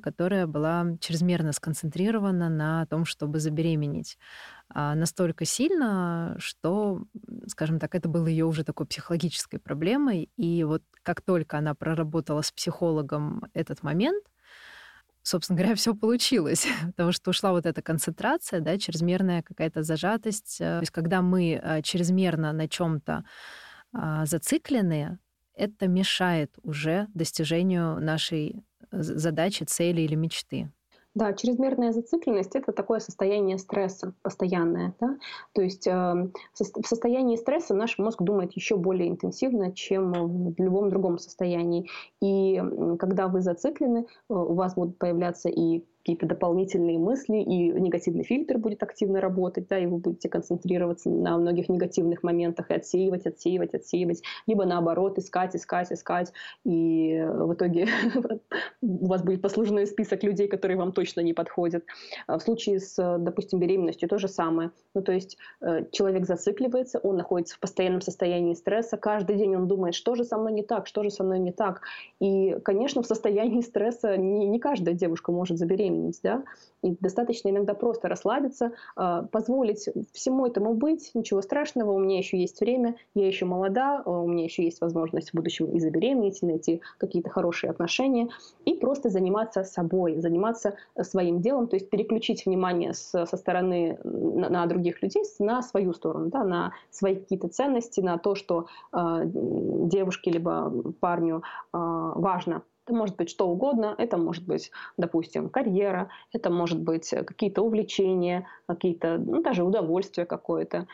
которая была чрезмерно сконцентрирована на том, чтобы забеременеть. Настолько сильно, что, скажем так, это было ее уже такой психологической проблемой. И вот как только она проработала с психологом этот момент, собственно говоря, все получилось, потому что ушла вот эта концентрация, да, чрезмерная какая-то зажатость. То есть когда мы чрезмерно на чем то зациклены, это мешает уже достижению нашей задачи, цели или мечты. Да, чрезмерная зацикленность — это такое состояние стресса постоянное, да. То есть, в состоянии стресса наш мозг думает еще более интенсивно, чем в любом другом состоянии. И, когда вы зациклены, у вас будут появляться и какие-то дополнительные мысли, и негативный фильтр будет активно работать, да, и вы будете концентрироваться на многих негативных моментах и отсеивать, либо наоборот искать, и в итоге у вас будет послужной список людей, которые вам точно не подходят. В случае с, допустим, беременностью то же самое. Ну, то есть человек зацикливается, он находится в постоянном состоянии стресса, каждый день он думает, что же со мной не так, что же со мной не так. И, конечно, в состоянии стресса не каждая девушка может забеременеть, да, и достаточно иногда просто расслабиться, позволить всему этому быть, ничего страшного, у меня еще есть время, я еще молода, у меня еще есть возможность в будущем и забеременеть, и найти какие-то хорошие отношения, и просто заниматься собой, заниматься своим делом, то есть переключить внимание со стороны на других людей на свою сторону, да, на свои какие-то ценности, на то, что девушке либо парню важно. Это может быть что угодно, это может быть, допустим, карьера, это может быть какие-то увлечения, какие-то, ну, даже удовольствие какое-то.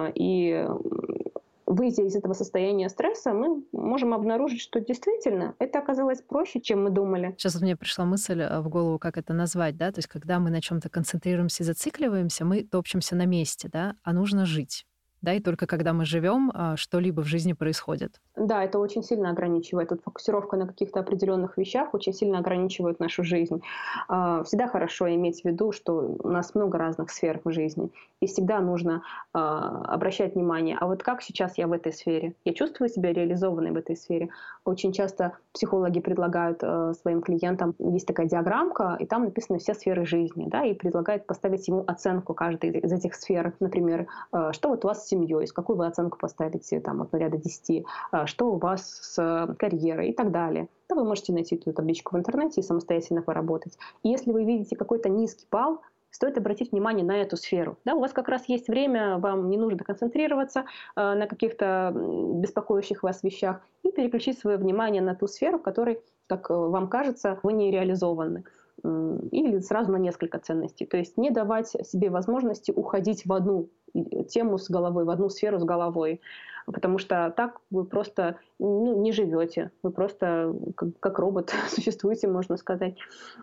И выйдя из этого состояния стресса, мы можем обнаружить, что действительно это оказалось проще, чем мы думали. Сейчас вот мне пришла мысль в голову, как это назвать, да, то есть когда мы на чем то концентрируемся и зацикливаемся, мы топчемся на месте, да, а нужно жить. Да, и только когда мы живем, что-либо в жизни происходит. Да, это очень сильно ограничивает. Вот фокусировка на каких-то определенных вещах очень сильно ограничивает нашу жизнь. Всегда хорошо иметь в виду, что у нас много разных сфер в жизни, и всегда нужно обращать внимание, а вот как сейчас я в этой сфере? Я чувствую себя реализованной в этой сфере? Очень часто психологи предлагают своим клиентам, есть такая диаграммка, и там написаны все сферы жизни, да, и предлагают поставить ему оценку каждой из этих сфер. Например, что вот у вас с семьей, какую вы оценку поставите там, от 0 до 10, что у вас с карьерой и так далее. Да, вы можете найти эту табличку в интернете и самостоятельно поработать. И если вы видите какой-то низкий балл, стоит обратить внимание на эту сферу. Да, у вас как раз есть время, вам не нужно концентрироваться на каких-то беспокоящих вас вещах и переключить свое внимание на ту сферу, в которой, как вам кажется, вы не реализованы. Или сразу на несколько ценностей. То есть не давать себе возможности уходить в одну тему с головой, в одну сферу с головой. Потому что так вы просто не живете. Вы просто как робот существуете, можно сказать,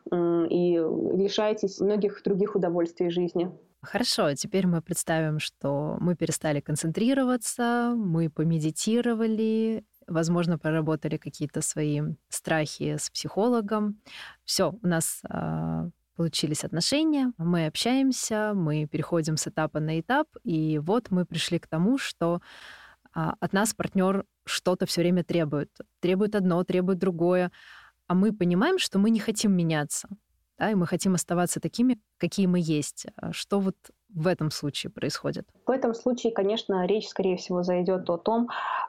и лишаетесь многих других удовольствий жизни. Хорошо, теперь мы представим, что мы перестали концентрироваться, мы помедитировали, возможно, проработали какие-то свои страхи с психологом. Все, у нас получились отношения, мы общаемся, мы переходим с этапа на этап, и вот мы пришли к тому, что от нас партнер что-то все время требует. Требует одно, требует другое. А мы понимаем, что мы не хотим меняться, да, и мы хотим оставаться такими, какие мы есть. Что вот в этом случае происходит? В этом случае, конечно, речь, скорее всего, зайдет о том,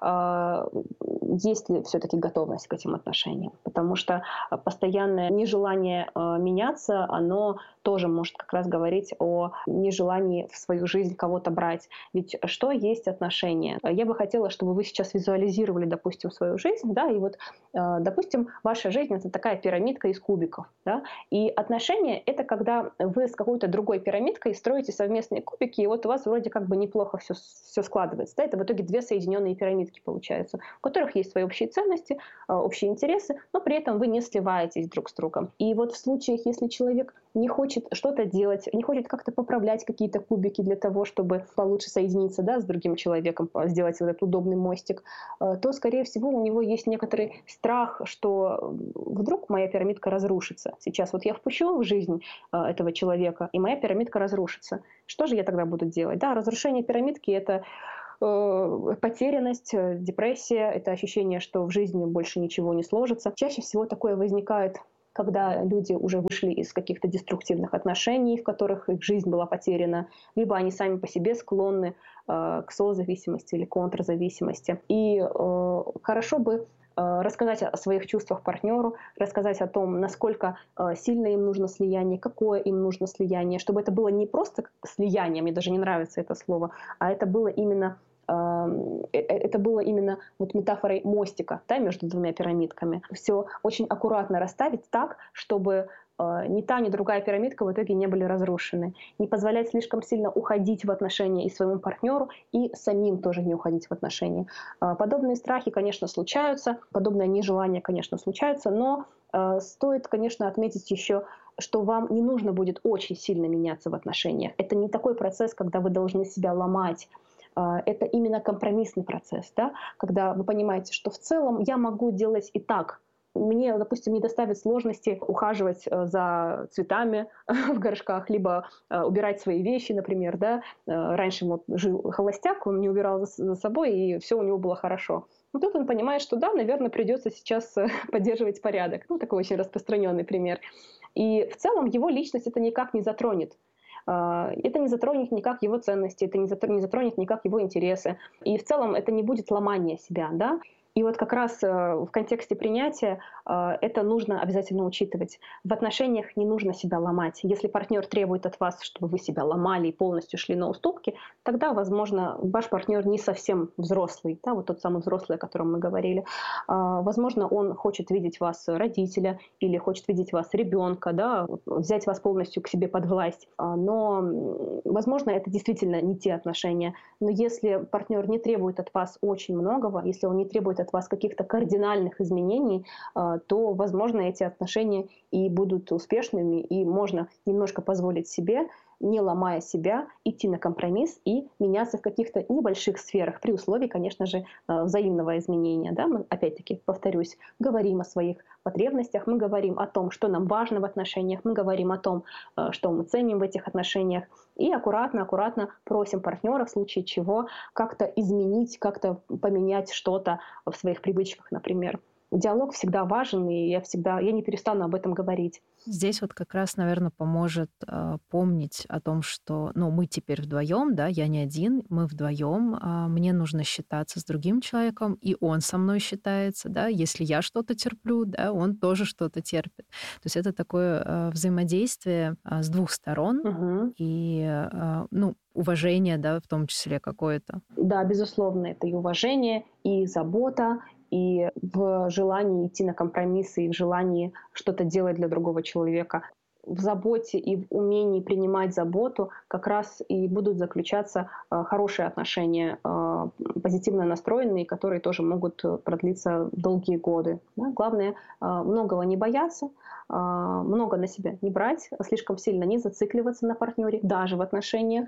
есть ли все-таки готовность к этим отношениям. Потому что постоянное нежелание меняться, оно тоже может как раз говорить о нежелании в свою жизнь кого-то брать. Ведь что есть отношения? Я бы хотела, чтобы вы сейчас визуализировали, допустим, свою жизнь, да, и вот, допустим, ваша жизнь — это такая пирамидка из кубиков, да, и отношения — это когда вы с какой-то другой пирамидкой строите совместные кубики, и вот у вас вроде как бы неплохо все складывается, да, это в итоге две соединенные пирамидки получаются, у которых есть свои общие ценности, общие интересы, но при этом вы не сливаетесь друг с другом. И вот в случаях, если человек не хочет что-то делать, не хочет как-то поправлять какие-то кубики для того, чтобы получше соединиться, да, с другим человеком, сделать вот этот удобный мостик, то, скорее всего, у него есть некоторый страх, что вдруг моя пирамидка разрушится. Сейчас вот я впущу в жизнь этого человека, и моя пирамидка разрушится. Что же я тогда буду делать? Да, разрушение пирамидки — это потерянность, депрессия, это ощущение, что в жизни больше ничего не сложится. Чаще всего такое возникает когда люди уже вышли из каких-то деструктивных отношений, в которых их жизнь была потеряна, либо они сами по себе склонны к созависимости или контрзависимости. И хорошо бы рассказать о своих чувствах партнеру, рассказать о том, насколько сильно им нужно слияние, какое им нужно слияние, чтобы это было не просто слияние, мне даже не нравится это слово, а это было именно вот метафорой мостика, да, между двумя пирамидками. Все очень аккуратно расставить так, чтобы ни та, ни другая пирамидка в итоге не были разрушены. Не позволять слишком сильно уходить в отношения и своему партнеру, и самим тоже не уходить в отношения. Подобные страхи, конечно, случаются, подобное нежелание, конечно, случаются, но стоит, конечно, отметить еще, что вам не нужно будет очень сильно меняться в отношениях. Это не такой процесс, когда вы должны себя ломать. Это именно компромиссный процесс, да? Когда вы понимаете, что в целом я могу делать и так. Мне, допустим, не доставит сложности ухаживать за цветами в горшках, либо убирать свои вещи, например. Да? Раньше вот жил холостяк, он не убирал за собой, и все у него было хорошо. Но тут он понимает, что да, наверное, придется сейчас поддерживать порядок. Ну, такой очень распространенный пример. И в целом его личность это никак не затронет. Это не затронет никак его ценности, это не затронет никак его интересы. И в целом это не будет ломание себя, да? И вот как раз в контексте принятия это нужно обязательно учитывать. В отношениях не нужно себя ломать. Если партнер требует от вас, чтобы вы себя ломали и полностью шли на уступки, тогда, возможно, ваш партнер не совсем взрослый, да, вот тот самый взрослый, о котором мы говорили. Возможно, он хочет видеть вас родителя или хочет видеть вас ребенка, да, взять вас полностью к себе под власть. Но, возможно, это действительно не те отношения. Но если партнер не требует от вас очень многого, если он не требует от вас каких-то кардинальных изменений, то, возможно, эти отношения и будут успешными, и можно немножко позволить себе, не ломая себя, идти на компромисс и меняться в каких-то небольших сферах, при условии, конечно же, взаимного изменения. Да? Мы, опять-таки, повторюсь, говорим о своих потребностях, мы говорим о том, что нам важно в отношениях, мы говорим о том, что мы ценим в этих отношениях, и аккуратно просим партнера в случае чего как-то изменить, как-то поменять что-то в своих привычках, например. Диалог всегда важен, и я не перестану об этом говорить. Здесь вот как раз, наверное, поможет помнить о том, что, ну, мы теперь вдвоем, да, я не один, мы вдвоем, мне нужно считаться с другим человеком, и он со мной считается, да, если я что-то терплю, да, он тоже что-то терпит. То есть это такое взаимодействие с двух сторон, Мгм. и, ну, уважение, да, в том числе какое-то. Да, безусловно, это и уважение, и забота, и в желании идти на компромиссы, и в желании что-то делать для другого человека. В заботе и в умении принимать заботу как раз и будут заключаться хорошие отношения, позитивно настроенные, которые тоже могут продлиться долгие годы. Да? Главное, многого не бояться, много на себя не брать, слишком сильно не зацикливаться на партнере, даже в отношениях,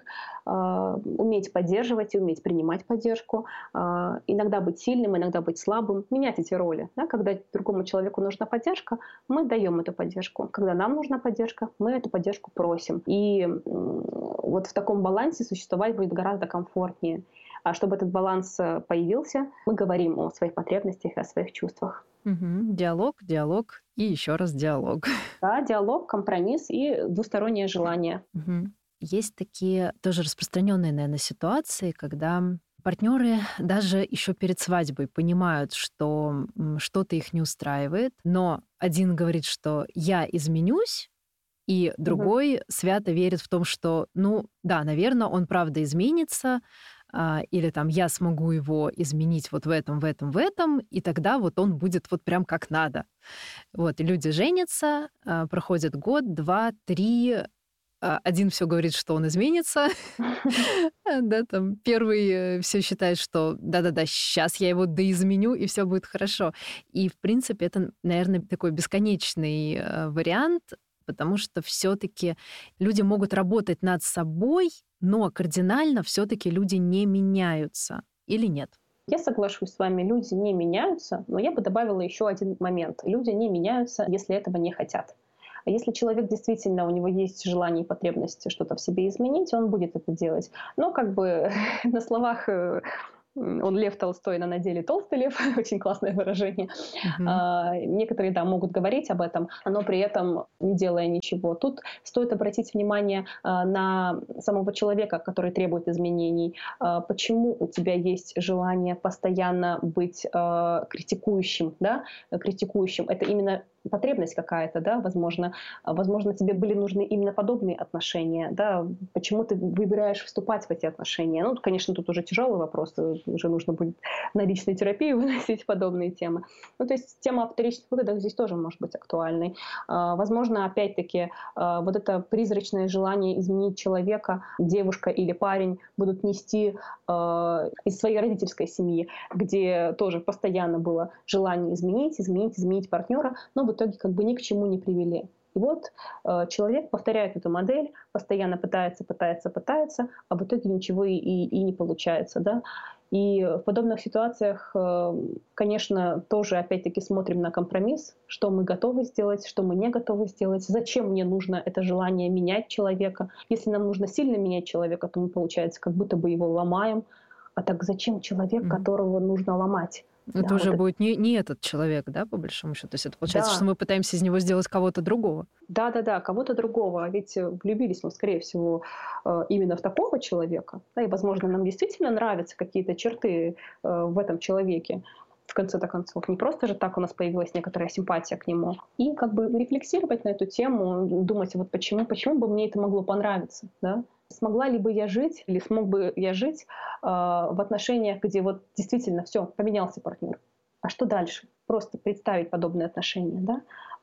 уметь поддерживать и уметь принимать поддержку, иногда быть сильным, иногда быть слабым, менять эти роли. Да? Когда другому человеку нужна поддержка, мы даем эту поддержку. Когда нам нужна поддержка, мы эту поддержку просим. И вот в таком балансе существовать будет гораздо комфортнее. А чтобы этот баланс появился, мы говорим о своих потребностях и о своих чувствах. Мгм. Диалог и еще раз диалог. Да, диалог, компромисс и двустороннее желание. Мгм. Есть такие тоже распространенные, наверное, ситуации, когда партнеры даже еще перед свадьбой понимают, что что-то их не устраивает, но один говорит, что я изменюсь, и Мгм. другой свято верит в том, что, ну да, наверное, он правда изменится, или там я смогу его изменить вот в этом, и тогда вот он будет вот прям как надо. Вот, и люди женятся, проходит год, два, три, один все говорит, что он изменится, да, там первый все считает, что да-да-да, сейчас я его доизменю, и все будет хорошо. И, в принципе, это, наверное, такой бесконечный вариант, потому что все-таки люди могут работать над собой, но кардинально все-таки люди не меняются. Или нет? Я соглашусь с вами, люди не меняются, но я бы добавила еще один момент. Люди не меняются, если этого не хотят. А если человек действительно, у него есть желание и потребность что-то в себе изменить, он будет это делать. Но как бы на словах Он Лев Толстой, но на деле толстый лев, очень классное выражение. Мгм. Некоторые, да, могут говорить об этом, но при этом не делая ничего. Тут стоит обратить внимание на самого человека, который требует изменений. Почему у тебя есть желание постоянно быть критикующим, да, критикующим? Это именно потребность какая-то, да, возможно, тебе были нужны именно подобные отношения, да, почему ты выбираешь вступать в эти отношения? Ну, конечно, тут уже тяжелый вопрос, уже нужно будет на личной терапии выносить подобные темы. Ну, то есть тема о вторичных выгодах здесь тоже может быть актуальной. Возможно, опять-таки, вот это призрачное желание изменить человека, девушка или парень будут нести из своей родительской семьи, где тоже постоянно было желание изменить партнера, но в итоге как бы ни к чему не привели. И вот человек повторяет эту модель, постоянно пытается, а в итоге ничего и не получается. Да? И в подобных ситуациях, конечно, тоже опять-таки смотрим на компромисс, что мы готовы сделать, что мы не готовы сделать, зачем мне нужно это желание менять человека. Если нам нужно сильно менять человека, то мы, получается, как будто бы его ломаем. А так зачем человек, Мгм. которого нужно ломать? Это Да, уже вот это, будет не этот человек, да, по большому счету. То есть это получается, что да. мы пытаемся из него сделать кого-то другого. Да-да-да, кого-то другого. Ведь влюбились мы, скорее всего, именно в такого человека. Да, и, возможно, нам действительно нравятся какие-то черты в этом человеке. В конце-то концов, не просто же так у нас появилась некоторая симпатия к нему. И как бы рефлексировать на эту тему, думать, вот почему бы мне это могло понравиться, да? Смогла ли бы я жить, или смог бы я жить в отношениях, где вот действительно все, поменялся партнер. А что дальше? Просто представить подобные отношения, да?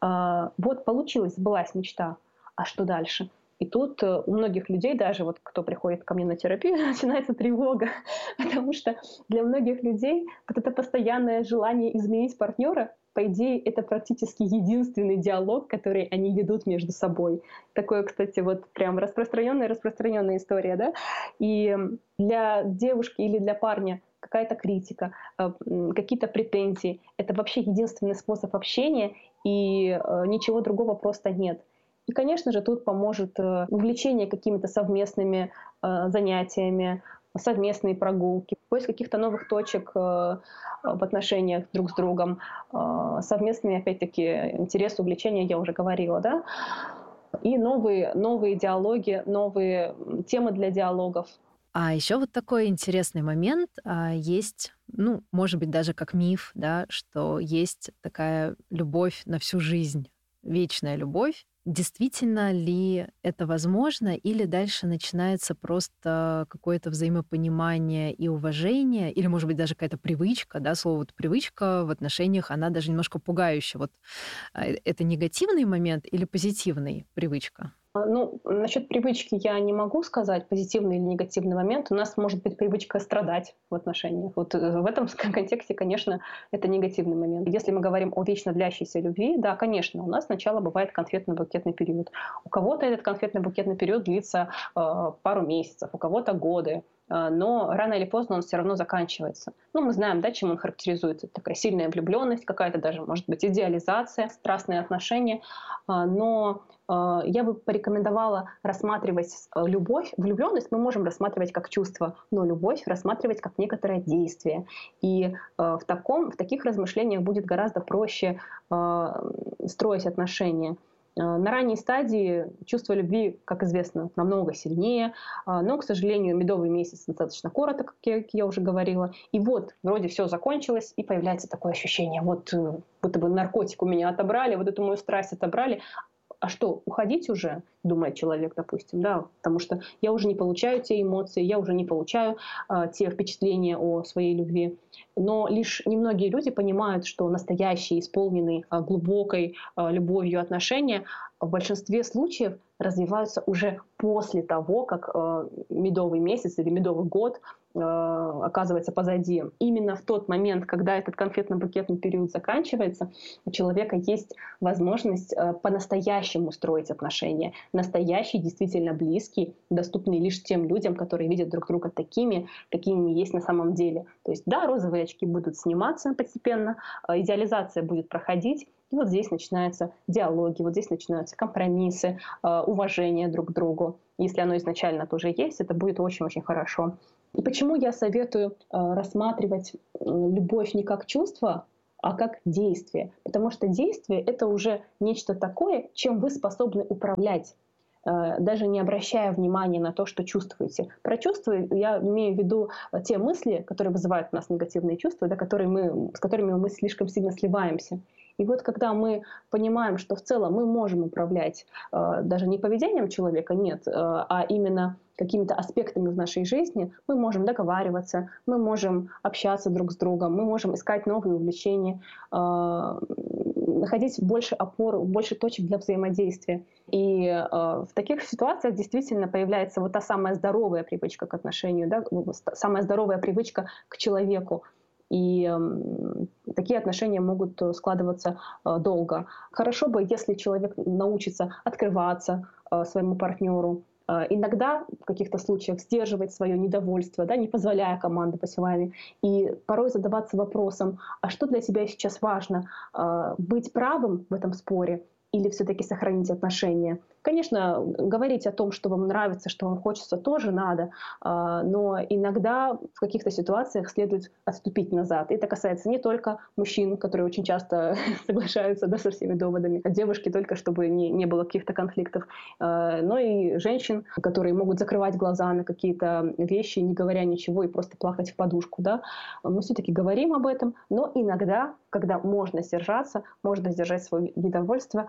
Вот получилось, сбылась мечта, а что дальше? И тут у многих людей, даже вот кто приходит ко мне на терапию, начинается тревога, потому что для многих людей вот это постоянное желание изменить партнера, по идее, это практически единственный диалог, который они ведут между собой. Такое, кстати, вот прям распространенная история, да? И для девушки или для парня какая-то критика, какие-то претензии — это вообще единственный способ общения, и ничего другого просто нет. И, конечно же, тут поможет увлечение какими-то совместными занятиями, совместные прогулки, поиск каких-то новых точек в отношениях друг с другом, совместные, опять-таки, интересы, увлечения, я уже говорила, да, и новые диалоги, новые темы для диалогов. А еще вот такой интересный момент. Есть, ну, может быть, даже как миф, да, что есть такая любовь на всю жизнь, вечная любовь. Действительно ли это возможно, или дальше начинается просто какое-то взаимопонимание и уважение, или, может быть, даже какая-то привычка, да, слово вот привычка в отношениях, она даже немножко пугающая. Вот это негативный момент или позитивный привычка? Ну, насчет привычки я не могу сказать, позитивный или негативный момент. У нас может быть привычка страдать в отношениях. Вот в этом контексте, конечно, это негативный момент. Если мы говорим о вечно длящейся любви, да, конечно, у нас сначала бывает конфетно-букетный период. У кого-то этот конфетно-букетный период длится пару месяцев, у кого-то годы. Но рано или поздно он все равно заканчивается. Ну, мы знаем, да, чем он характеризуется. Это такая сильная влюбленность, какая-то даже, может быть, идеализация, страстные отношения. Но я бы порекомендовала рассматривать любовь. Влюбленность мы можем рассматривать как чувство, но любовь рассматривать как некоторое действие. И в таких размышлениях будет гораздо проще строить отношения. На ранней стадии чувство любви, как известно, намного сильнее, но, к сожалению, медовый месяц достаточно короток, как я уже говорила. И вот вроде все закончилось, и появляется такое ощущение, вот будто бы наркотик у меня отобрали, вот эту мою страсть отобрали. А что, уходить уже, думает человек, допустим, да, потому что я уже не получаю те эмоции, я уже не получаю те впечатления о своей любви. Но лишь немногие люди понимают, что настоящие, исполненные глубокой любовью отношения в большинстве случаев развиваются уже после того, как медовый месяц или медовый год оказывается позади. Именно в тот момент, когда этот конфетно-букетный период заканчивается, у человека есть возможность по-настоящему строить отношения. Настоящие, действительно близкие, доступные лишь тем людям, которые видят друг друга такими, какими есть на самом деле. То есть, да, розовые очки будут сниматься постепенно, идеализация будет проходить, и вот здесь начинаются диалоги, вот здесь начинаются компромиссы, уважение друг к другу. Если оно изначально тоже есть, это будет очень-очень хорошо. И почему я советую рассматривать любовь не как чувство, а как действие? Потому что действие — это уже нечто такое, чем вы способны управлять, даже не обращая внимания на то, что чувствуете. Про чувства я имею в виду те мысли, которые вызывают у нас негативные чувства, да, с которыми мы слишком сильно сливаемся. И вот когда мы понимаем, что в целом мы можем управлять даже не поведением человека, нет, а именно какими-то аспектами в нашей жизни, мы можем договариваться, мы можем общаться друг с другом, мы можем искать новые увлечения, находить больше опор, больше точек для взаимодействия. И в таких ситуациях действительно появляется вот та самая здоровая привычка к отношению, да, самая здоровая привычка к человеку. И такие отношения могут складываться долго. Хорошо бы, если человек научится открываться своему партнеру, иногда в каких-то случаях сдерживать свое недовольство, да, не позволяя командовать вами, и порой задаваться вопросом, а что для тебя сейчас важно, быть правым в этом споре или все-таки сохранить отношения? Конечно, говорить о том, что вам нравится, что вам хочется, тоже надо, но иногда в каких-то ситуациях следует отступить назад. И это касается не только мужчин, которые очень часто соглашаются, да, со всеми доводами, а девушки только, чтобы не было каких-то конфликтов, но и женщин, которые могут закрывать глаза на какие-то вещи, не говоря ничего, и просто плакать в подушку. Да? Мы все-таки говорим об этом, но иногда, когда можно сдержаться, можно сдержать свое недовольство,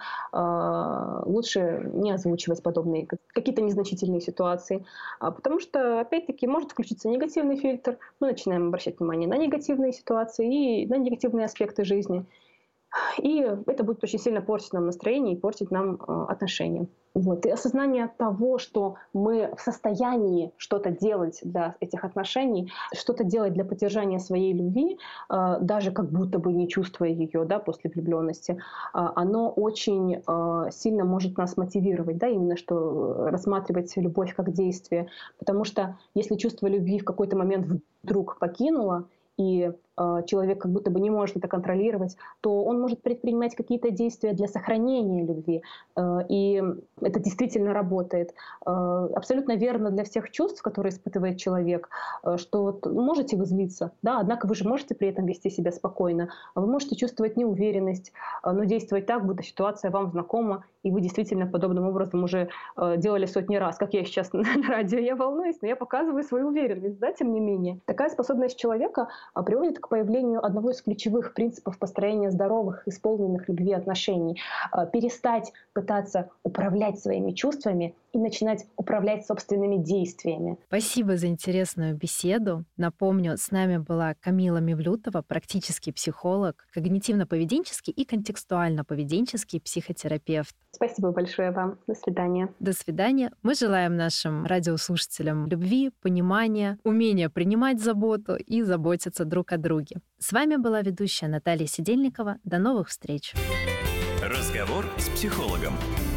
лучше не озвучивать подобные какие-то незначительные ситуации, потому что, опять-таки, может включиться негативный фильтр, мы начинаем обращать внимание на негативные ситуации и на негативные аспекты жизни, и это будет очень сильно портить нам настроение и портить нам отношения. Вот. И осознание того, что мы в состоянии что-то делать для этих отношений, что-то делать для поддержания своей любви, даже как будто бы не чувствуя ее, да, после влюбленности, оно очень сильно может нас мотивировать, да, именно что рассматривать любовь как действие. Потому что если чувство любви в какой-то момент вдруг покинуло, и человек как будто бы не может это контролировать, то он может предпринимать какие-то действия для сохранения любви. И это действительно работает. Абсолютно верно для всех чувств, которые испытывает человек, что можете вы злиться, да, однако вы же можете при этом вести себя спокойно. Вы можете чувствовать неуверенность, но действовать так, будто ситуация вам знакома, и вы действительно подобным образом уже делали сотни раз. Как я сейчас на радио, я волнуюсь, но я показываю свою уверенность, да, тем не менее. Такая способность человека приводит к появлению одного из ключевых принципов построения здоровых, исполненных любви отношений. Перестать пытаться управлять своими чувствами и начинать управлять собственными действиями. Спасибо за интересную беседу. Напомню, с нами была Камила Мевлютова, практический психолог, когнитивно-поведенческий и контекстуально-поведенческий психотерапевт. Спасибо большое вам. До свидания. До свидания. Мы желаем нашим радиослушателям любви, понимания, умения принимать заботу и заботиться друг о друге. С вами была ведущая Наталья Сидельникова. До новых встреч. Разговор с психологом.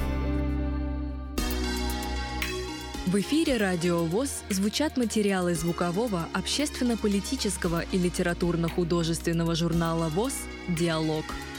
В эфире Радио ВОС звучат материалы звукового, общественно-политического и литературно-художественного журнала ВОС «Диалог».